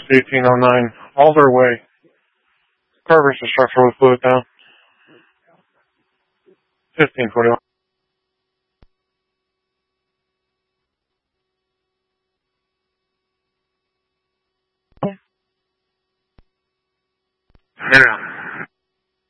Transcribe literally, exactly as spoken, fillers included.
eighteen oh nine, Alder Way. Car versus structure was fluid down. fifteen twenty-one. Clear out.